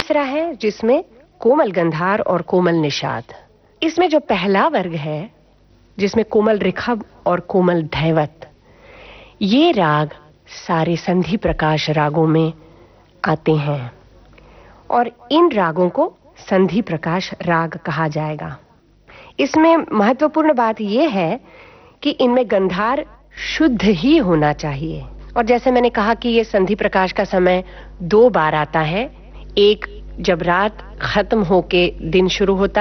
तीसरा है जिसमें कोमल गंधार और कोमल निषाद। इसमें जो पहला वर्ग है जिसमें कोमल ऋखभ और कोमल धैवत, ये राग सारे संधि प्रकाश रागों में आते हैं और इन रागों को संधि प्रकाश राग कहा जाएगा। इसमें महत्वपूर्ण बात यह है कि इनमें गंधार शुद्ध ही होना चाहिए और जैसे मैंने कहा कि ये संधि प्रकाश का समय 2 बार आता है, एक जब रात खत्म होके दिन शुरू होता